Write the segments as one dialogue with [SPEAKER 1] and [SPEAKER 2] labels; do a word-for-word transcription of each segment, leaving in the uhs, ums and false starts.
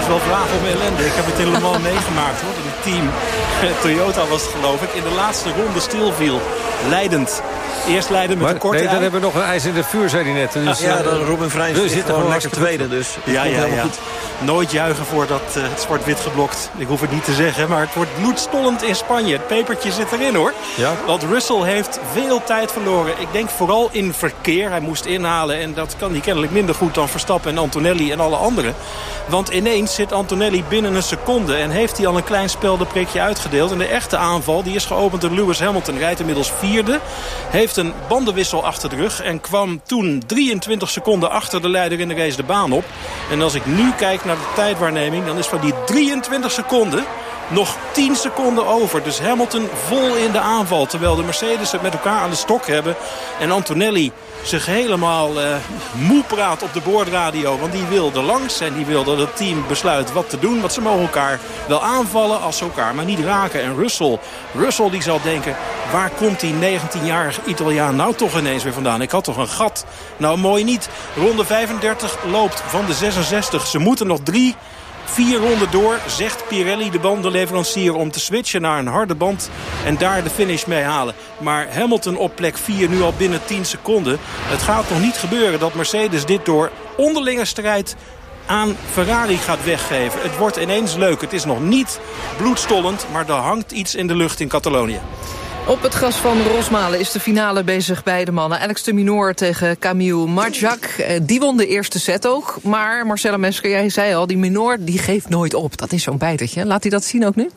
[SPEAKER 1] is wel vraag om ellende. Ik heb het in Le Mans meegemaakt hoor. Het team Toyota was het geloof ik. In de laatste ronde stilviel. Leidend. Eerst leiden met
[SPEAKER 2] maar,
[SPEAKER 1] een korte
[SPEAKER 2] nee, dan
[SPEAKER 1] ei.
[SPEAKER 2] hebben we nog een ijs in de vuur, zei hij net. Dus,
[SPEAKER 3] ja, dan Robin Vrijns
[SPEAKER 2] dus
[SPEAKER 3] zit gewoon lekker tweede. Dus
[SPEAKER 1] ja, ja, ja. Goed. Nooit juichen voordat uh, het zwart-wit geblokt. Ik hoef het niet te zeggen, maar het wordt bloedstollend in Spanje. Het pepertje zit erin hoor.
[SPEAKER 2] Ja?
[SPEAKER 1] Want Russell heeft veel tijd verloren. Ik denk vooral in verkeer. Hij moest inhalen en dat kan hij kennelijk minder goed dan Verstappen en Antonelli en alle anderen. Want ineens zit Antonelli binnen een seconde en heeft hij al een klein speldenprikje uitgedeeld. En de echte aanval die is geopend door Lewis Hamilton. Rijdt inmiddels vierde. Heeft een bandenwissel achter de rug en kwam toen drieëntwintig seconden achter de leider in de race de baan op. En als ik nu kijk naar de tijdwaarneming, dan is van die drieëntwintig seconden nog tien seconden over. Dus Hamilton vol in de aanval. Terwijl de Mercedes het met elkaar aan de stok hebben. En Antonelli zich helemaal uh, moe praat op de boordradio. Want die wil er langs. En die wil dat het team besluit wat te doen. Want ze mogen elkaar wel aanvallen als ze elkaar maar niet raken. En Russell, Russell die zal denken, waar komt die negentienjarige Italiaan nou toch ineens weer vandaan? Ik had toch een gat? Nou, mooi niet. Ronde vijfendertig loopt van de zesenzestig. Ze moeten nog drie... Vier ronden door, zegt Pirelli, de bandenleverancier, om te switchen naar een harde band en daar de finish mee halen. Maar Hamilton op plek vier nu al binnen tien seconden. Het gaat nog niet gebeuren dat Mercedes dit door onderlinge strijd aan Ferrari gaat weggeven. Het wordt ineens leuk. Het is nog niet bloedstollend, maar er hangt iets in de lucht in Catalonië.
[SPEAKER 4] Op het gras van Rosmalen is de finale bezig bij de mannen. Alex de Minaur tegen Camille Marjak. Die won de eerste set ook. Maar Marcella Mesker, jij zei al, die Minaur die geeft nooit op. Dat is zo'n bijtertje. Laat hij dat zien ook nu?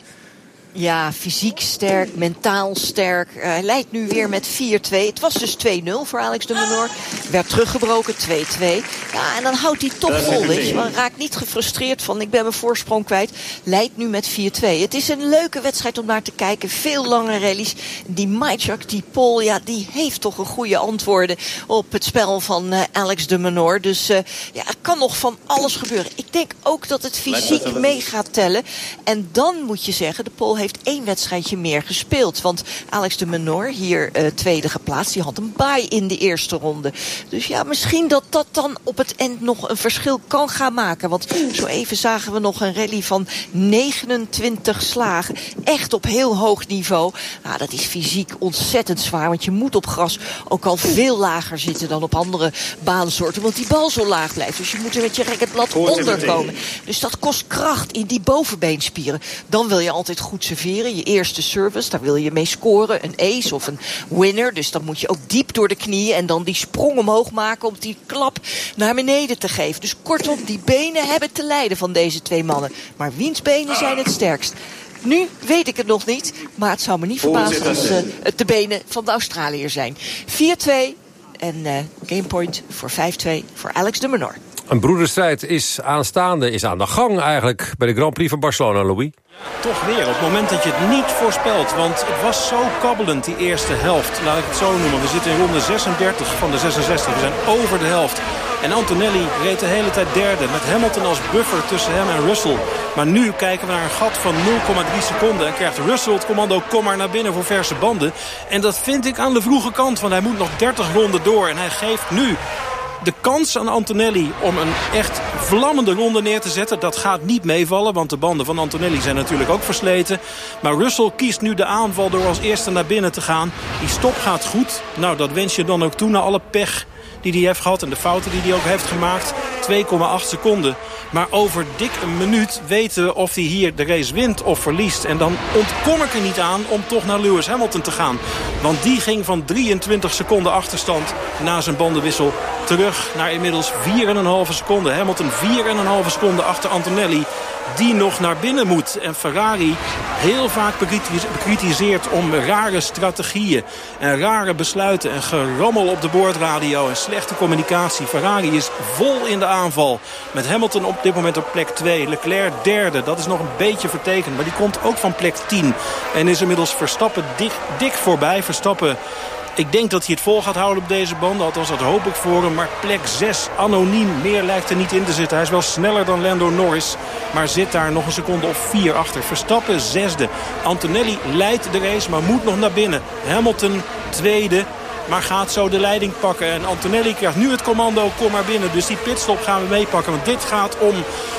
[SPEAKER 5] Ja, fysiek sterk, mentaal sterk. Uh, hij leidt nu weer met vier twee. Het was dus twee nul voor Alex de Minaur. Werd teruggebroken, twee twee. Ja, en dan houdt hij toch vol, weet je. Maar raakt niet gefrustreerd van, ik ben mijn voorsprong kwijt. Leidt nu met vier twee. Het is een leuke wedstrijd om naar te kijken. Veel lange rallies. Die Majak, die Pol, ja, die heeft toch een goede antwoorden op het spel van uh, Alex de Minaur. Dus uh, ja, er kan nog van alles gebeuren. Ik denk ook dat het fysiek mee gaat tellen. En dan moet je zeggen, de Pol heeft één wedstrijdje meer gespeeld. Want Alex de Minaur, hier uh, tweede geplaatst, die had een bye in de eerste ronde. Dus ja, misschien dat dat dan op het eind nog een verschil kan gaan maken. Want zo even zagen we nog een rally van negenentwintig slagen. Echt op heel hoog niveau. Nou, dat is fysiek ontzettend zwaar. Want je moet op gras ook al veel lager zitten dan op andere baansoorten. Want die bal zo laag blijft. Dus je moet er met je racketblad onder komen. Dus dat kost kracht in die bovenbeenspieren. Dan wil je altijd goed serveren. Je eerste service, daar wil je mee scoren. Een ace of een winner. Dus dan moet je ook diep door de knieën. En dan die sprong omhoog maken om die klap naar beneden te geven. Dus kortom, die benen hebben te lijden van deze twee mannen. Maar wiens benen zijn het sterkst? Nu weet ik het nog niet. Maar het zou me niet verbazen als uh, het de benen van de Australiër zijn. vier twee en uh, gamepoint voor vijf twee voor Alex de Minaur.
[SPEAKER 2] Een broederstrijd is aanstaande, is aan de gang eigenlijk bij de Grand Prix van Barcelona, Louis.
[SPEAKER 1] Toch weer, op het moment dat je het niet voorspelt. Want het was zo kabbelend, die eerste helft. Laat ik het zo noemen. We zitten in ronde zesendertig van de zesenzestig. We zijn over de helft. En Antonelli reed de hele tijd derde. Met Hamilton als buffer tussen hem en Russell. Maar nu kijken we naar een gat van nul komma drie seconden. En krijgt Russell het commando, kom maar naar binnen voor verse banden. En dat vind ik aan de vroege kant. Want hij moet nog dertig ronden door. En hij geeft nu de kans aan Antonelli om een echt vlammende ronde neer te zetten. Dat gaat niet meevallen, want de banden van Antonelli zijn natuurlijk ook versleten. Maar Russell kiest nu de aanval door als eerste naar binnen te gaan. Die stop gaat goed. Nou, dat wens je dan ook toe na alle pech die hij heeft gehad en de fouten die hij ook heeft gemaakt. twee komma acht seconden. Maar over dik een minuut weten we of hij hier de race wint of verliest. En dan ontkom ik er niet aan om toch naar Lewis Hamilton te gaan. Want die ging van drieëntwintig seconden achterstand na zijn bandenwissel terug naar inmiddels vier komma vijf seconden. Hamilton vier komma vijf seconden achter Antonelli, die nog naar binnen moet. En Ferrari heel vaak bekritiseerd om rare strategieën en rare besluiten en gerammel op de boordradio en slechte communicatie. Ferrari is vol in de aanval. Met Hamilton op dit moment op plek twee. Leclerc derde. Dat is nog een beetje vertekend. Maar die komt ook van plek tien. En is inmiddels Verstappen dik, dik voorbij. Verstappen, ik denk dat hij het vol gaat houden op deze banden. Althans, dat hoop ik voor hem. Maar plek zes, anoniem. Meer lijkt er niet in te zitten. Hij is wel sneller dan Lando Norris. Maar zit daar nog een seconde of vier achter. Verstappen zesde. Antonelli leidt de race, maar moet nog naar binnen. Hamilton tweede. Maar gaat zo de leiding pakken. En Antonelli krijgt nu het commando, kom maar binnen. Dus die pitstop gaan we meepakken. Want dit gaat om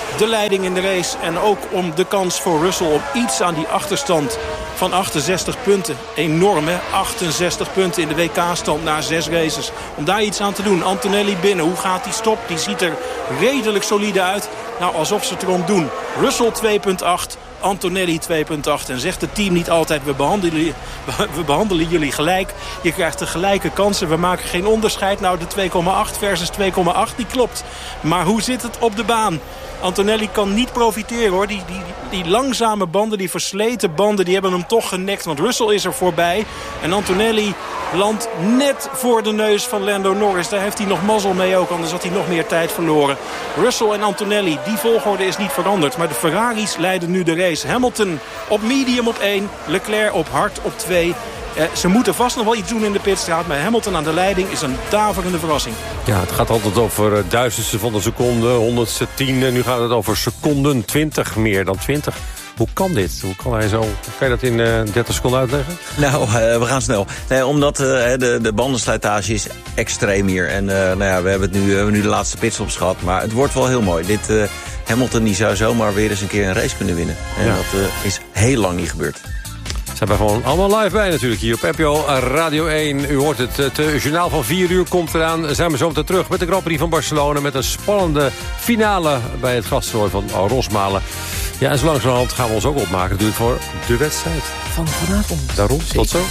[SPEAKER 1] de leiding in de race. En ook om de kans voor Russell om iets aan die achterstand van achtenzestig punten. Enorm, hè? achtenzestig punten in de W K-stand na zes races. Om daar iets aan te doen. Antonelli binnen. Hoe gaat die stop? Die ziet er redelijk solide uit. Nou, alsof ze het erom doen. Russell twee komma acht. Antonelli twee komma acht. En zegt het team niet altijd, we behandelen, we behandelen jullie gelijk. Je krijgt de gelijke kansen. We maken geen onderscheid. Nou, de twee komma acht versus twee komma acht, die klopt. Maar hoe zit het op de baan? Antonelli kan niet profiteren, hoor. Die, die, die langzame banden, die versleten banden, die hebben hem toch genekt. Want Russell is er voorbij. En Antonelli landt net voor de neus van Lando Norris. Daar heeft hij nog mazzel mee ook, anders had hij nog meer tijd verloren. Russell en Antonelli, die volgorde is niet veranderd. Maar de Ferraris leiden nu de race. Hamilton op medium op één, Leclerc op hard op twee. Eh, ze moeten vast nog wel iets doen in de pitstraat. Maar Hamilton aan de leiding is een daverende verrassing.
[SPEAKER 2] Ja, het gaat altijd over uh, duizendste van de seconde, honderdste, tien. En nu gaat het over seconden, twintig, meer dan twintig. Hoe kan dit? Hoe kan hij zo? Kan je dat in uh, dertig seconden uitleggen?
[SPEAKER 3] Nou, uh, we gaan snel. Nee, omdat uh, de, de bandenslijtage is extreem hier. En uh, nou ja, we hebben het nu, we hebben nu de laatste pitstops gehad. Maar het wordt wel heel mooi. Dit uh, Hamilton die zou zomaar weer eens een keer een race kunnen winnen. En ja. dat uh, is heel lang niet gebeurd.
[SPEAKER 2] Zijn wij gewoon allemaal live bij natuurlijk hier op N P O Radio één. U hoort het, het journaal van vier uur komt eraan. Zijn we zo meteen terug met de Grand Prix van Barcelona. Met een spannende finale bij het gasttoernooi van Rosmalen. Ja, en zo langzamerhand gaan we ons ook opmaken natuurlijk voor de wedstrijd
[SPEAKER 4] van vanavond.
[SPEAKER 2] Daarom, tot zo.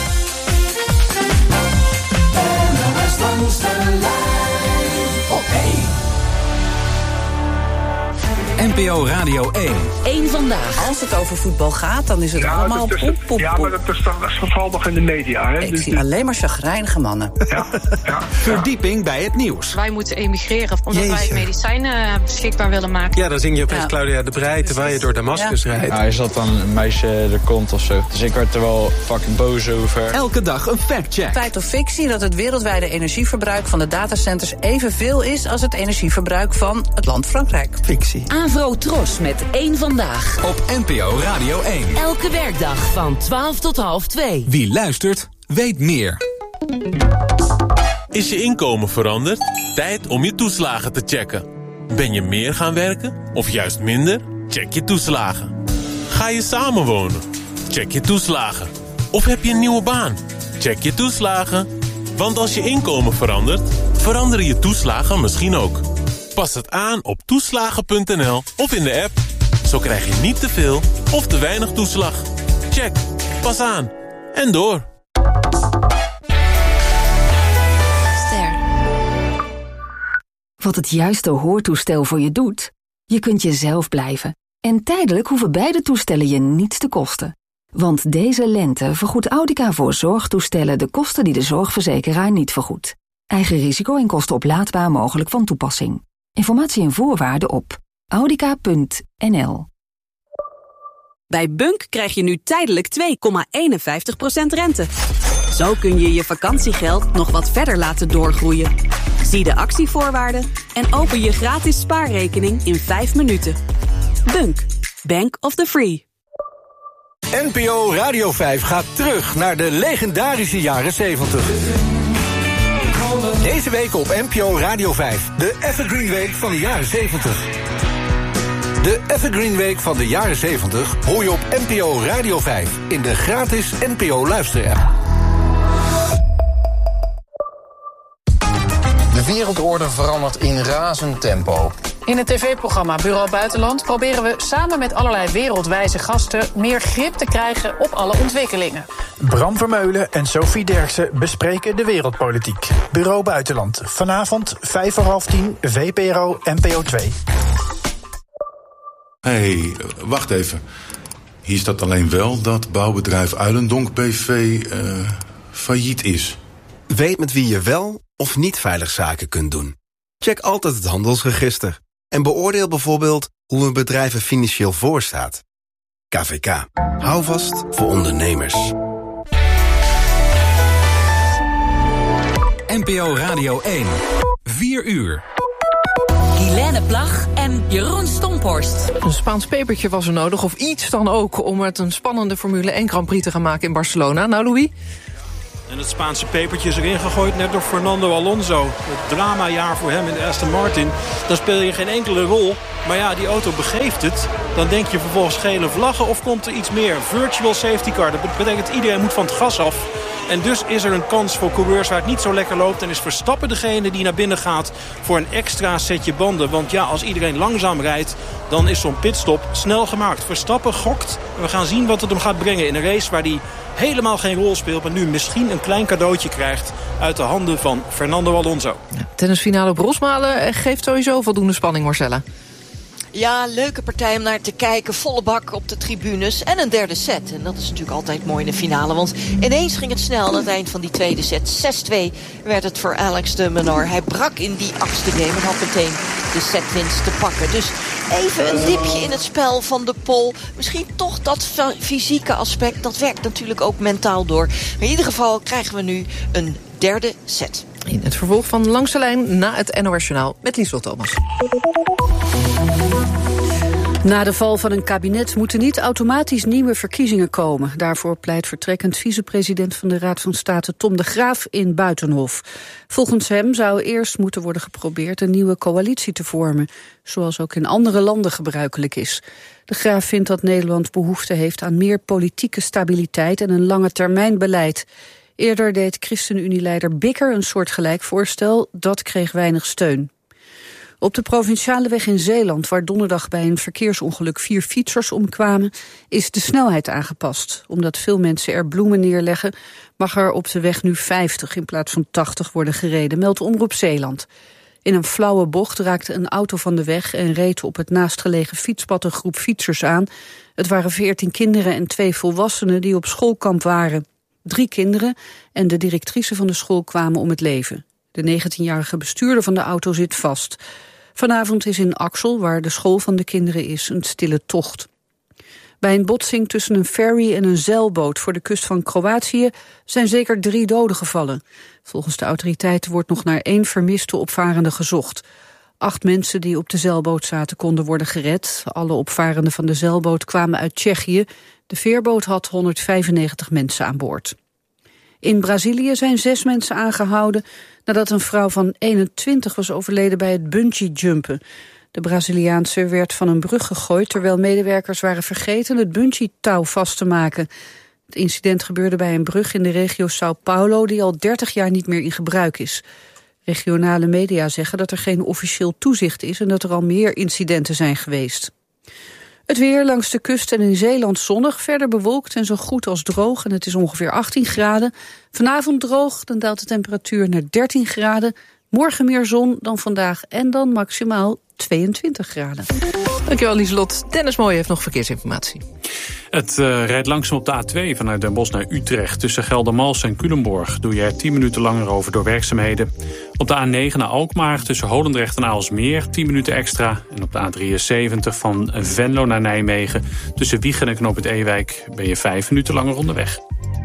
[SPEAKER 6] N P O Radio één.
[SPEAKER 7] Eén vandaag.
[SPEAKER 8] Als het over voetbal gaat, dan is het
[SPEAKER 9] ja,
[SPEAKER 8] allemaal
[SPEAKER 9] dat is,
[SPEAKER 8] poep, poep,
[SPEAKER 9] Ja, maar dat is toch vooral nog in de media. Hè?
[SPEAKER 8] Ik
[SPEAKER 9] dus
[SPEAKER 8] zie alleen maar chagrijnige mannen.
[SPEAKER 9] Ja, ja,
[SPEAKER 6] Verdieping bij het nieuws.
[SPEAKER 10] Wij moeten emigreren omdat
[SPEAKER 6] Jeetje.
[SPEAKER 10] wij medicijnen beschikbaar willen maken.
[SPEAKER 11] Ja, dan zing je opeens ja. Claudia de Breij terwijl je door Damascus ja. rijdt.
[SPEAKER 12] Ja, is dat dan een meisje er komt of zo? Dus ik werd er wel fucking boos over.
[SPEAKER 6] Elke dag een factcheck.
[SPEAKER 8] Feit of fictie dat het wereldwijde energieverbruik van de datacenters evenveel is als het energieverbruik van het land Frankrijk.
[SPEAKER 6] Fictie.
[SPEAKER 7] Avro Tros met één vandaag.
[SPEAKER 6] Op N P O Radio één.
[SPEAKER 7] Elke werkdag van twaalf tot half twee.
[SPEAKER 6] Wie luistert, weet meer.
[SPEAKER 13] Is je inkomen veranderd? Tijd om je toeslagen te checken. Ben je meer gaan werken of juist minder? Check je toeslagen. Ga je samenwonen? Check je toeslagen. Of heb je een nieuwe baan? Check je toeslagen. Want als je inkomen verandert, veranderen je toeslagen misschien ook. Pas het aan op toeslagen punt n l of in de app. Zo krijg je niet te veel of te weinig toeslag. Check. Pas aan. En door.
[SPEAKER 14] Ster. Wat het juiste hoortoestel voor je doet? Je kunt jezelf blijven. En tijdelijk hoeven beide toestellen je niets te kosten. Want deze lente vergoedt Audica voor zorgtoestellen de kosten die de zorgverzekeraar niet vergoedt. Eigen risico en kosten oplaadbaar mogelijk van toepassing. Informatie en voorwaarden op audica punt n l.
[SPEAKER 15] Bij Bunk krijg je nu tijdelijk twee komma eenenvijftig procent rente. Zo kun je je vakantiegeld nog wat verder laten doorgroeien. Zie de actievoorwaarden en open je gratis spaarrekening in vijf minuten. Bunk. Bank of the Free.
[SPEAKER 6] N P O Radio vijf gaat terug naar de legendarische jaren zeventig. Deze week op N P O Radio vijf, de Evergreen Week van de jaren zeventig. De Evergreen Week van de jaren zeventig hoor je op N P O Radio vijf in de gratis N P O luisterapp.
[SPEAKER 16] De wereldorde verandert in razend tempo.
[SPEAKER 17] In het tv-programma Bureau Buitenland proberen we samen met allerlei wereldwijze gasten meer grip te krijgen op alle ontwikkelingen.
[SPEAKER 18] Bram Vermeulen en Sophie Derksen bespreken de wereldpolitiek. Bureau Buitenland. Vanavond vijf voor half tien, V P R O N P O twee.
[SPEAKER 19] Hé, hey, wacht even. Hier staat alleen wel dat bouwbedrijf Uilendonk B V uh, failliet is.
[SPEAKER 20] Weet met wie je wel of niet veilig zaken kunt doen. Check altijd het handelsregister. En beoordeel bijvoorbeeld hoe een bedrijf er financieel voor staat. K V K. Hou vast voor ondernemers.
[SPEAKER 6] N P O Radio één. vier uur.
[SPEAKER 7] Guilaine Plag en Jeroen Stomphorst.
[SPEAKER 4] Een Spaans pepertje was er nodig, of iets dan ook, om het een spannende Formule één Grand Prix te gaan maken in Barcelona. Nou, Louis?
[SPEAKER 1] En het Spaanse pepertje is erin gegooid net door Fernando Alonso. Het dramajaar voor hem in de Aston Martin. Dan speel je geen enkele rol. Maar ja, die auto begeeft het. Dan denk je vervolgens gele vlaggen of komt er iets meer? Virtual safety car. Dat betekent iedereen moet van het gas af. En dus is er een kans voor coureurs waar het niet zo lekker loopt. En is Verstappen degene die naar binnen gaat voor een extra setje banden. Want ja, als iedereen langzaam rijdt, dan is zo'n pitstop snel gemaakt. Verstappen gokt. En we gaan zien wat het hem gaat brengen in een race waar hij helemaal geen rol speelt. Maar nu misschien een klein cadeautje krijgt uit de handen van Fernando Alonso.
[SPEAKER 4] Ja, tennisfinale op Rosmalen geeft sowieso voldoende spanning, Marcella.
[SPEAKER 5] Ja, leuke partij om naar te kijken. Volle bak op de tribunes. En een derde set. En dat is natuurlijk altijd mooi in de finale. Want ineens ging het snel aan het eind van die tweede set. zes twee werd het voor Alex de Minaur. Hij brak in die achtste game en had meteen de setwinst te pakken. Dus even een dipje in het spel van de Pool. Misschien toch dat fysieke aspect. Dat werkt natuurlijk ook mentaal door. Maar in ieder geval krijgen we nu een derde set.
[SPEAKER 4] In het vervolg van Langs de Lijn na het N O S Journaal met Liesbeth Thomas.
[SPEAKER 21] Na de val van een kabinet moeten niet automatisch nieuwe verkiezingen komen. Daarvoor pleit vertrekkend vicepresident van de Raad van State Tom de Graaf in Buitenhof. Volgens hem zou eerst moeten worden geprobeerd een nieuwe coalitie te vormen, zoals ook in andere landen gebruikelijk is. De Graaf vindt dat Nederland behoefte heeft aan meer politieke stabiliteit en een lange termijn beleid. Eerder deed ChristenUnie-leider Bikker een soortgelijk voorstel, dat kreeg weinig steun. Op de provinciale weg in Zeeland, waar donderdag bij een verkeersongeluk vier fietsers omkwamen, is de snelheid aangepast. Omdat veel mensen er bloemen neerleggen, mag er op de weg nu vijftig in plaats van tachtig worden gereden, meldt Omroep Zeeland. In een flauwe bocht raakte een auto van de weg en reed op het naastgelegen fietspad een groep fietsers aan. Het waren veertien kinderen en twee volwassenen die op schoolkamp waren. Drie kinderen en de directrice van de school kwamen om het leven. De negentienjarige bestuurder van de auto zit vast. Vanavond is in Axel, waar de school van de kinderen is, een stille tocht. Bij een botsing tussen een ferry en een zeilboot voor de kust van Kroatië zijn zeker drie doden gevallen. Volgens de autoriteiten wordt nog naar één vermiste opvarende gezocht. Acht mensen die op de zeilboot zaten konden worden gered. Alle opvarenden van de zeilboot kwamen uit Tsjechië. De veerboot had honderdvijfennegentig mensen aan boord. In Brazilië zijn zes mensen aangehouden nadat een vrouw van eenentwintig was overleden bij het bungee-jumpen. De Braziliaanse werd van een brug gegooid terwijl medewerkers waren vergeten het bungee-touw vast te maken. Het incident gebeurde bij een brug in de regio São Paulo die al dertig jaar niet meer in gebruik is. Regionale media zeggen dat er geen officieel toezicht is en dat er al meer incidenten zijn geweest. Het weer langs de kust en in Zeeland zonnig, verder bewolkt en zo goed als droog. En het is ongeveer achttien graden. Vanavond droog, dan daalt de temperatuur naar dertien graden. Morgen meer zon dan vandaag en dan maximaal tweeëntwintig graden.
[SPEAKER 4] Dankjewel Lieselot. Dennis Mooij heeft nog verkeersinformatie.
[SPEAKER 22] Het uh, rijdt langzaam op de A twee vanuit Den Bosch naar Utrecht. Tussen Geldermalsen en Culemborg doe je er tien minuten langer over door werkzaamheden. Op de A negen naar Alkmaar tussen Holendrecht en Aalsmeer tien minuten extra. En op de A drieënzeventig van Venlo naar Nijmegen tussen Wiegen en Knoop het Ewijk ben je vijf minuten langer onderweg.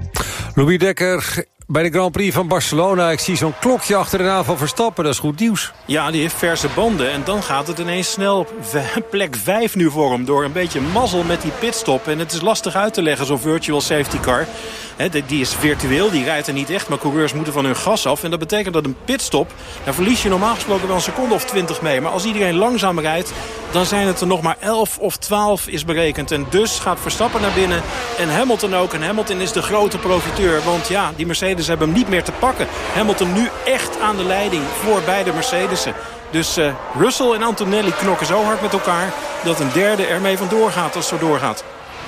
[SPEAKER 2] Louis Dekker bij de Grand Prix van Barcelona. Ik zie zo'n klokje achter de naam van Verstappen. Dat is goed nieuws.
[SPEAKER 1] Ja, die heeft verse banden. En dan gaat het ineens snel op plek vijf nu voor hem. Door een beetje mazzel met die pitstop. En het is lastig uit te leggen, zo'n virtual safety car. He, die is virtueel, die rijdt er niet echt. Maar coureurs moeten van hun gas af. En dat betekent dat een pitstop, daar verlies je normaal gesproken wel een seconde of twintig mee. Maar als iedereen langzaam rijdt, dan zijn het er nog maar elf of twaalf is berekend. En dus gaat Verstappen naar binnen. En Hamilton ook. En Hamilton is de grote profiteur. Want ja, die Mercedes hebben hem niet meer te pakken. Hamilton nu echt aan de leiding voor beide Mercedesen. Dus uh, Russell en Antonelli knokken zo hard met elkaar dat een derde ermee vandoor gaat als het zo doorgaat.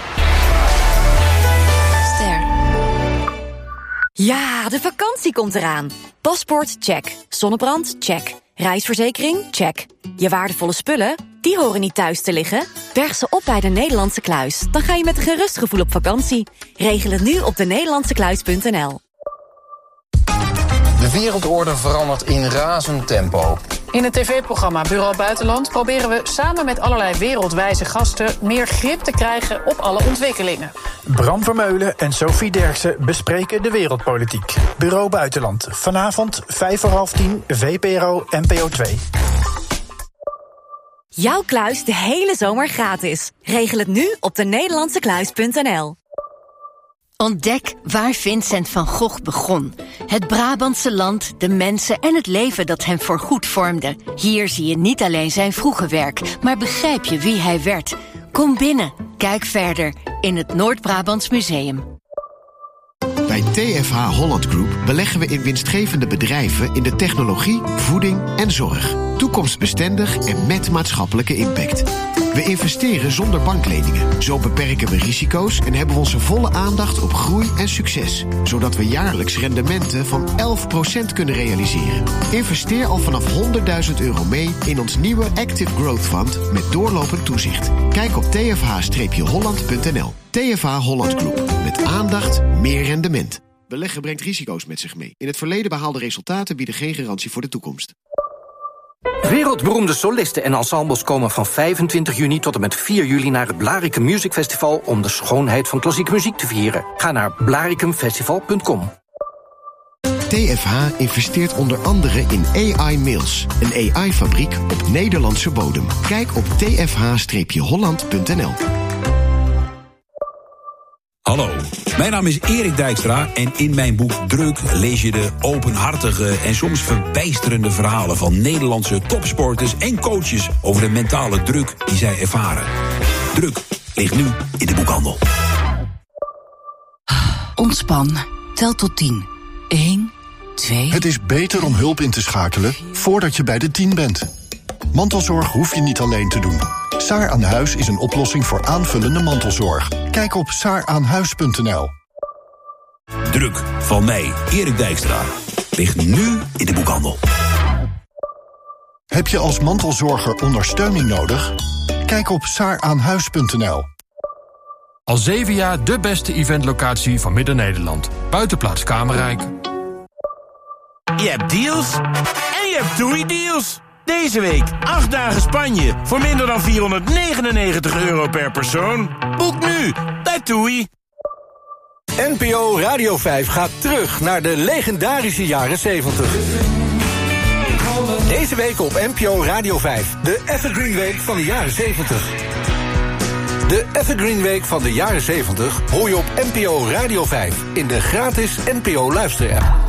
[SPEAKER 23] Ster. Ja, de vakantie komt eraan. Paspoort, check. Zonnebrand, check. Reisverzekering, check. Je waardevolle spullen, die horen niet thuis te liggen. Berg ze op bij de Nederlandse Kluis. Dan ga je met een gerust gevoel op vakantie. Regel het nu op de nederlandse kluis punt n l.
[SPEAKER 16] De wereldorde verandert in razend tempo.
[SPEAKER 17] In het tv-programma Bureau Buitenland proberen we samen met allerlei wereldwijze gasten meer grip te krijgen op alle ontwikkelingen.
[SPEAKER 18] Bram Vermeulen en Sophie Derksen bespreken de wereldpolitiek. Bureau Buitenland. Vanavond vijf voor half tien, V P R O N P O twee.
[SPEAKER 23] Jouw kluis de hele zomer gratis. Regel het nu op de nederlandse kluis punt n l.
[SPEAKER 3] Ontdek waar Vincent van Gogh begon. Het Brabantse land, de mensen en het leven dat hem voorgoed vormde. Hier zie je niet alleen zijn vroege werk, maar begrijp je wie hij werd. Kom binnen, kijk verder in het Noord-Brabants Museum.
[SPEAKER 9] Bij T F H Holland Group beleggen we in winstgevende bedrijven in de technologie, voeding en zorg. Toekomstbestendig en met maatschappelijke impact. We investeren zonder bankleningen. Zo beperken we risico's en hebben we onze volle aandacht op groei en succes. Zodat we jaarlijks rendementen van elf procent kunnen realiseren. Investeer al vanaf honderdduizend euro mee in ons nieuwe Active Growth Fund met doorlopend toezicht. Kijk op t f h holland punt n l. T F H Holland Group. Met aandacht, meer rendement. Beleggen brengt risico's met zich mee. In het verleden behaalde resultaten bieden geen garantie voor de toekomst.
[SPEAKER 10] Wereldberoemde solisten en ensembles komen van vijfentwintig juni tot en met vier juli naar het Blaricum Music Festival om de schoonheid van klassieke muziek te vieren. Ga naar blaricum festival punt com.
[SPEAKER 9] T F H investeert onder andere in A I Mills, een A I-fabriek op Nederlandse bodem. Kijk op t f h holland punt n l.
[SPEAKER 24] Hallo, mijn naam is Erik Dijkstra en in mijn boek Druk lees je de openhartige en soms verbijsterende verhalen van Nederlandse topsporters en coaches over de mentale druk die zij ervaren. Druk ligt nu in de boekhandel.
[SPEAKER 25] Ontspan. Tel tot tien. Eén, twee...
[SPEAKER 26] Het is beter om hulp in te schakelen voordat je bij de tien bent. Mantelzorg hoef je niet alleen te doen. Saar aan Huis is een oplossing voor aanvullende mantelzorg. Kijk op saar aan huis punt n l.
[SPEAKER 24] Druk van mij, Erik Dijkstra, ligt nu in de boekhandel.
[SPEAKER 26] Heb je als mantelzorger ondersteuning nodig? Kijk op saar aan huis punt n l.
[SPEAKER 27] Al zeven jaar de beste eventlocatie van Midden-Nederland. Buitenplaats Kamerrijk.
[SPEAKER 28] Je hebt deals en je hebt TUI-deals. Deze week acht dagen Spanje voor minder dan vierhonderdnegenennegentig euro per persoon. Boek nu bij TUI.
[SPEAKER 6] N P O Radio vijf gaat terug naar de legendarische jaren zeventig. Deze week op N P O Radio vijf, de Evergreen Week van de jaren zeventig. De Evergreen Week van de jaren zeventig hoor je op N P O Radio vijf in de gratis N P O luisterapp.